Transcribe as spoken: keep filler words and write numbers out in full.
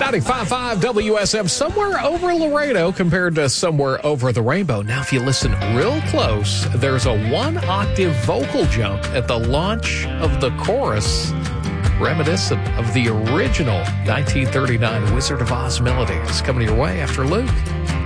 ninety-five point five W S M, somewhere over Laredo compared to somewhere over the rainbow. Now, if you listen real close, there's a one-octave vocal jump at the launch of the chorus, reminiscent of the original nineteen thirty-nine Wizard of Oz melody. It's coming your way after Luke.